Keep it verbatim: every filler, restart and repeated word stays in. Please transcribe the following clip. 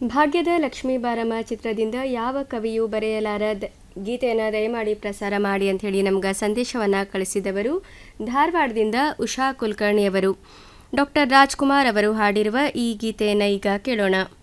ಭಾಗ್ಯದ ಲಕ್ಷ್ಮೀ ಬಾರಮ್ಮ ಚಿತ್ರದಿಂದ ಯಾವ ಕವಿಯೂ ಬರೆಯಲಾರ ಗೀತೆಯನ್ನು ದಯಮಾಡಿ ಪ್ರಸಾರ ಮಾಡಿ ಅಂತ ಹೇಳಿ ನಮ್ಗೆ ಸಂದೇಶವನ್ನು ಕಳಿಸಿದವರು ಧಾರವಾಡದಿಂದ ಉಷಾ ಕುಲಕರ್ಣಿಯವರು. ಡಾಕ್ಟರ್ ರಾಜ್ಕುಮಾರ್ ಅವರು ಹಾಡಿರುವ ಈ ಗೀತೆಯನ್ನು ಈಗ ಕೇಳೋಣ.